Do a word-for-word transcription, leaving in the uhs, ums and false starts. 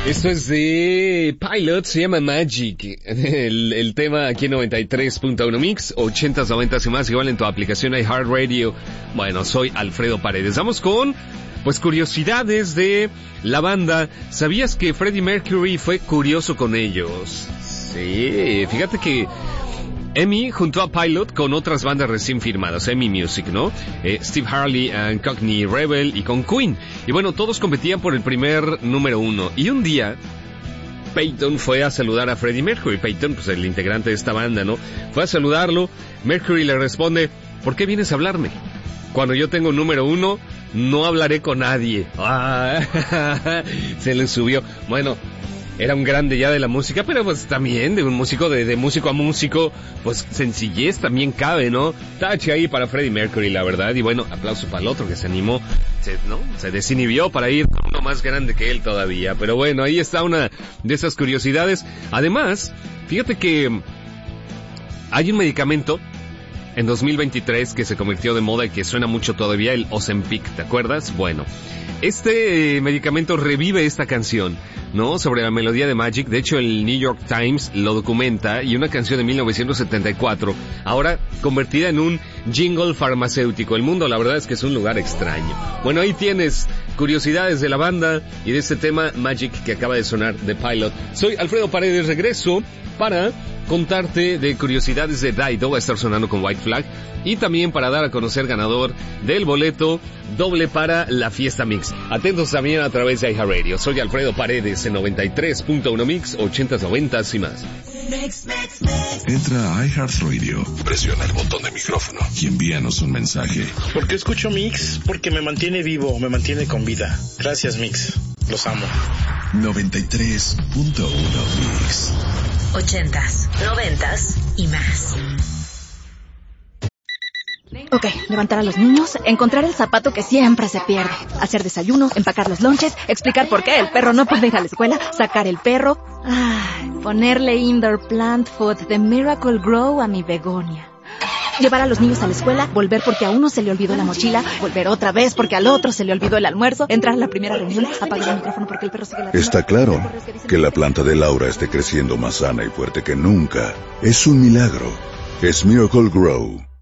Esto es de Pilot, se llama Magic. El, el tema aquí en noventa y tres punto uno Mix, ochentas, noventas y más, igual en tu aplicación iHeartRadio. Bueno, soy Alfredo Paredes. Vamos con, pues, curiosidades de la banda. ¿Sabías que Freddie Mercury fue curioso con ellos? Sí, fíjate que EMI juntó a Pilot con otras bandas recién firmadas, EMI Music, ¿no? Eh, Steve Harley and Cockney Rebel y con Queen. Y bueno, todos competían por el primer número uno. Y un día, Peyton fue a saludar a Freddie Mercury. Peyton, pues el integrante de esta banda, ¿no? Fue a saludarlo. Mercury le responde, ¿por qué vienes a hablarme? Cuando yo tengo número uno, no hablaré con nadie. Ah, se le subió. Bueno, era un grande ya de la música, pero pues también de un músico, de, de músico a músico, pues sencillez también cabe, ¿no? Tache ahí para Freddie Mercury, la verdad. Y bueno, aplauso para el otro que se animó, se, ¿no? Se desinhibió para ir con uno más grande que él todavía. Pero bueno, ahí está una de esas curiosidades. Además, fíjate que hay un medicamento en dos mil veintitrés que se convirtió de moda y que suena mucho todavía, el Ozempic, ¿te acuerdas? Bueno, este eh, medicamento revive esta canción, ¿no? Sobre la melodía de Magic. De hecho, el New York Times lo documenta, y una canción de mil novecientos setenta y cuatro, ahora convertida en un jingle farmacéutico. El mundo, la verdad es que es un lugar extraño. Bueno, ahí tienes curiosidades de la banda y de este tema Magic que acaba de sonar de Pilot. Soy Alfredo Paredes, regreso para contarte de curiosidades de Dido, va a estar sonando con White Flag, y también para dar a conocer ganador del boleto doble para la Fiesta Mix. Atentos también a través de iHeartRadio. Soy Alfredo Paredes en noventa y tres punto uno Mix, ochentas, noventas y más. Entra a iHeartRadio, presiona el botón de micrófono y envíanos un mensaje. ¿Por qué escucho Mix? Porque me mantiene vivo, me mantiene con vida. Gracias, Mix. Los amo. noventa y tres punto uno Mix. Ochentas, noventas y más. Ok, levantar a los niños, encontrar el zapato que siempre se pierde, hacer desayuno, empacar los lonches, explicar por qué el perro no puede ir a la escuela, sacar el perro, ay, ponerle indoor plant food de Miracle Grow a mi begonia. Llevar a los niños a la escuela, volver porque a uno se le olvidó la mochila, volver otra vez porque al otro se le olvidó el almuerzo, entrar a la primera reunión, apagar el micrófono porque el perro sigue la... Está claro que la planta de Laura esté creciendo más sana y fuerte que nunca. Es un milagro. Es Miracle Grow.